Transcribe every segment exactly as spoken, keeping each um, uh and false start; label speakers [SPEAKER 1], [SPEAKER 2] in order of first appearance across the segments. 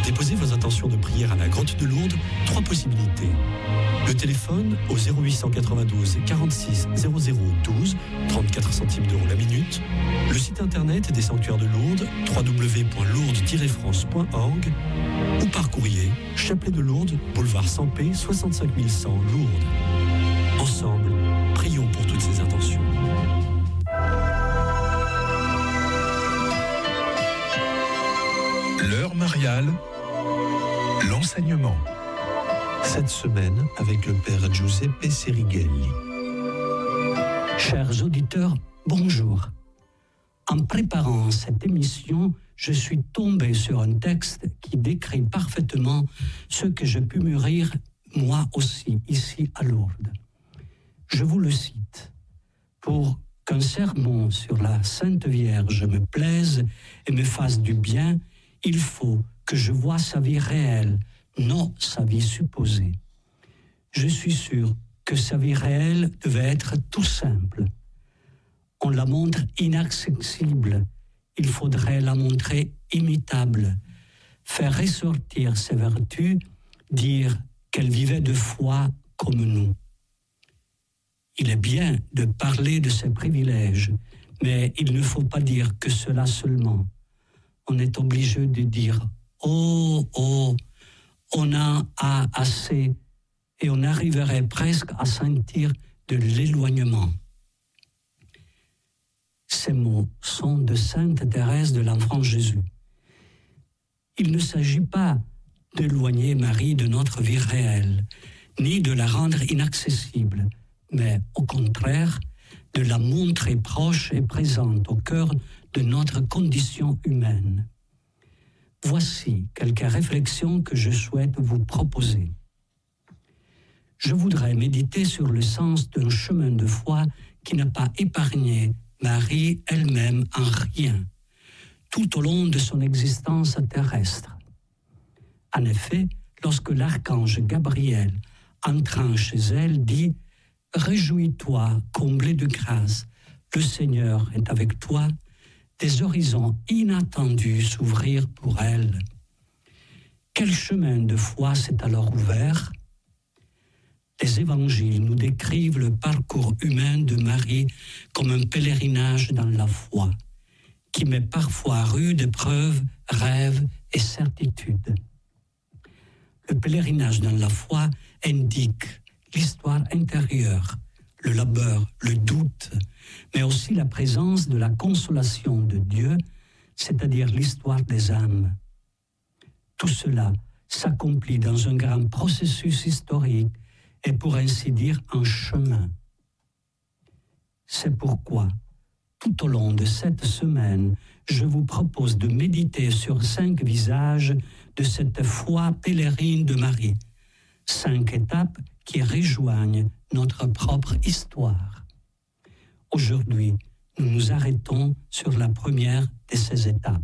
[SPEAKER 1] déposer vos intentions de prière à la Grotte de Lourdes, trois possibilités. Le téléphone au zéro huit cent quatre-vingt-douze quarante-six zéro zéro douze, trente-quatre centimes d'euros la minute. Le site internet des sanctuaires de Lourdes, w w w point lourdes tiret france point org, ou par courrier, Chapelet de Lourdes, boulevard Sampé, soixante-cinq mille cent, Lourdes. Ensemble, prions pour toutes ces intentions.
[SPEAKER 2] L'heure mariale, l'enseignement.
[SPEAKER 3] Cette semaine, avec le Père Giuseppe Serighelli.
[SPEAKER 4] Chers auditeurs, bonjour. En préparant cette émission, je suis tombé sur un texte qui décrit parfaitement ce que j'ai pu mûrir moi aussi, ici à Lourdes. Je vous le cite. Pour qu'un sermon sur la Sainte Vierge me plaise et me fasse du bien, il faut que je voie sa vie réelle, non sa vie supposée. Je suis sûr que sa vie réelle devait être tout simple. On la montre inaccessible, il faudrait la montrer imitable, faire ressortir ses vertus, dire qu'elle vivait de foi comme nous. Il est bien de parler de ses privilèges, mais il ne faut pas dire que cela seulement. On est obligé de dire « Oh, oh !» on a assez et on arriverait presque à sentir de l'éloignement. Ces mots sont de Sainte Thérèse de l'Enfant Jésus. Il ne s'agit pas d'éloigner Marie de notre vie réelle, ni de la rendre inaccessible, mais au contraire, de la montrer proche et présente au cœur de notre condition humaine. Voici quelques réflexions que je souhaite vous proposer. Je voudrais méditer sur le sens d'un chemin de foi qui n'a pas épargné Marie elle-même en rien, tout au long de son existence terrestre. En effet, lorsque l'archange Gabriel, entrant chez elle, dit « Réjouis-toi, comblée de grâce, le Seigneur est avec toi », des horizons inattendus s'ouvrirent pour elle. Quel chemin de foi s'est alors ouvert ? Les évangiles nous décrivent le parcours humain de Marie comme un pèlerinage dans la foi, qui met parfois à rude épreuve rêves et certitudes. Le pèlerinage dans la foi indique l'histoire intérieure, le labeur, le doute, mais aussi la présence de la consolation de Dieu, c'est-à-dire l'histoire des âmes. Tout cela s'accomplit dans un grand processus historique et pour ainsi dire un chemin. C'est pourquoi, tout au long de cette semaine, je vous propose de méditer sur cinq visages de cette foi pèlerine de Marie, cinq étapes qui rejoignent notre propre histoire. Aujourd'hui, nous nous arrêtons sur la première de ces étapes.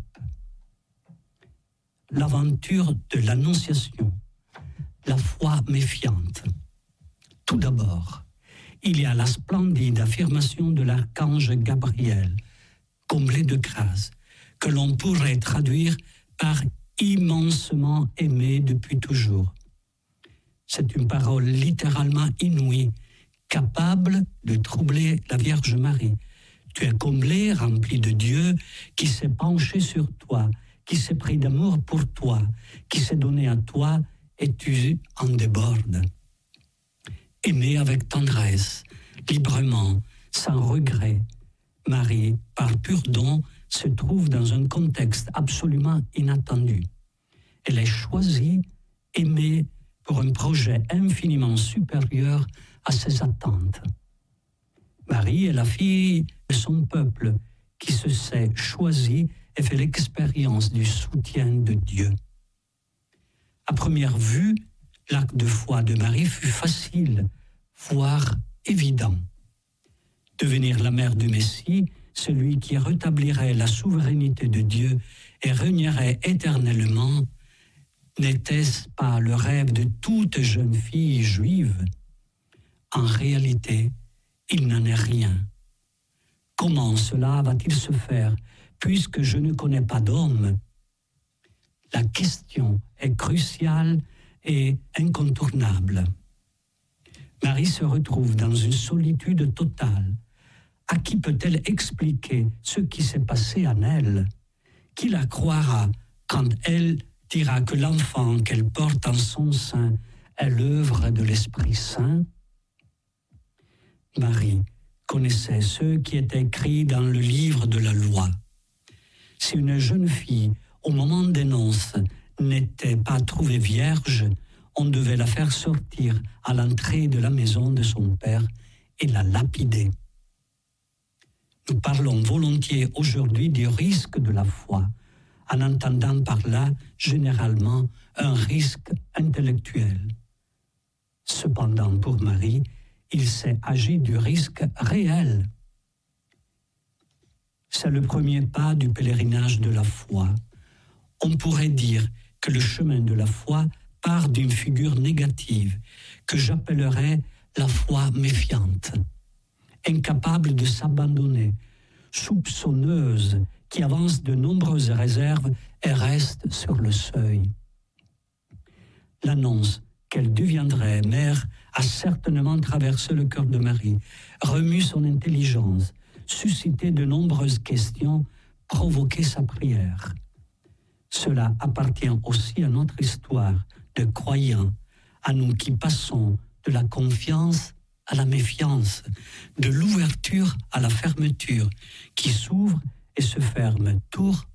[SPEAKER 4] L'aventure de l'Annonciation, la foi méfiante. Tout d'abord, il y a la splendide affirmation de l'archange Gabriel, comblé de grâce, que l'on pourrait traduire par immensement aimé depuis toujours. C'est une parole littéralement inouïe, capable de troubler la Vierge Marie. Tu es comblé, rempli de Dieu, qui s'est penché sur toi, qui s'est pris d'amour pour toi, qui s'est donné à toi, et tu en débordes. Aimée avec tendresse, librement, sans regret, Marie, par pur don, se trouve dans un contexte absolument inattendu. Elle est choisie, aimée, pour un projet infiniment supérieur à ses attentes. Marie est la fille de son peuple qui se sait choisie et fait l'expérience du soutien de Dieu. À première vue, l'acte de foi de Marie fut facile, voire évident. Devenir la mère du Messie, celui qui rétablirait la souveraineté de Dieu et régnerait éternellement, n'était-ce pas le rêve de toute jeune fille juive ? En réalité, il n'en est rien. Comment cela va-t-il se faire, puisque je ne connais pas d'homme ? la question est cruciale et incontournable. Marie se retrouve dans une solitude totale. À qui peut-elle expliquer ce qui s'est passé en elle? Qui la croira quand elle dira que l'enfant qu'elle porte en son sein est l'œuvre de l'Esprit Saint? Marie connaissait ce qui est écrit dans le livre de la loi. Si une jeune fille, au moment des noces, n'était pas trouvée vierge, on devait la faire sortir à l'entrée de la maison de son père et la lapider. Nous parlons volontiers aujourd'hui du risque de la foi, en entendant par là généralement un risque intellectuel. Cependant, pour Marie, il s'est agi du risque réel. C'est le premier pas du pèlerinage de la foi. On pourrait dire que le chemin de la foi part d'une figure négative que j'appellerais la foi méfiante, incapable de s'abandonner, soupçonneuse, qui avance de nombreuses réserves et reste sur le seuil. L'annonce qu'elle deviendrait mère a certainement traversé le cœur de Marie, remu son intelligence, suscité de nombreuses questions, provoqué sa prière. Cela appartient aussi à notre histoire de croyants, à nous qui passons de la confiance à la méfiance, de l'ouverture à la fermeture, qui s'ouvre et se ferme tour